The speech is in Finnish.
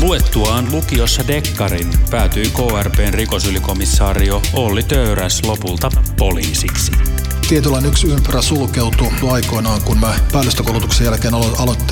Luettuaan lukiossa dekkarin päätyi KRP:n rikosylikomissaario Olli Töyräs lopulta poliisiksi. Tietynlainen yksi ympyrä sulkeutui aikoinaan, kun mä päällystökoulutuksen jälkeen aloittelin